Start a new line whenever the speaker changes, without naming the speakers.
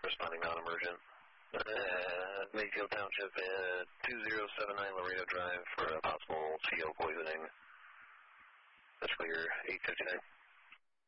responding non-emergent. Mayfield Township, 2079 Laredo Drive for a possible CO poisoning. That's clear, 859.